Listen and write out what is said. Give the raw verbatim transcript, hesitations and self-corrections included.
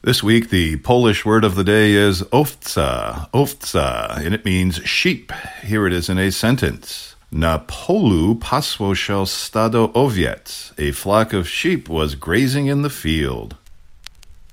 This week, the Polish word of the day is owca, owca, and it means sheep. Here it is in a sentence. Na polu pasło się stado owiec. A flock of sheep was grazing in the field.